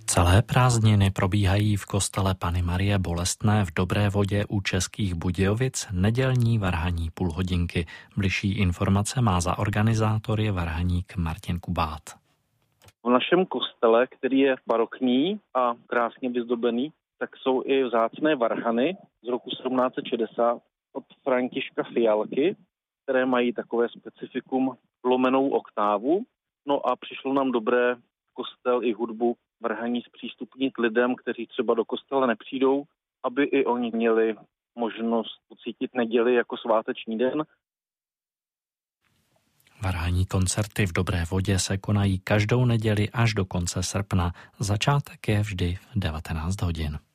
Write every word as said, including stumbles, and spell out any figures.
Celé prázdniny probíhají v kostele Panny Marie Bolestné v Dobré Vodě u Českých Budějovic nedělní varhaní půlhodinky. Bližší informace má za organizátory varhaník Martin Kubát. V našem kostele, který je barokní a krásně vyzdobený, tak jsou i vzácné varhany z roku sedmnáct set šedesát od Františka Fialky, které mají takové specifikum lomenou oktávu. No a přišlo nám dobré kostel i hudbu varhaní zpřístupnit lidem, kteří třeba do kostela nepřijdou, aby i oni měli možnost pocítit neděli jako sváteční den. Varhaní koncerty v Dobré Vodě se konají každou neděli až do konce srpna. Začátek je vždy v devatenáct hodin.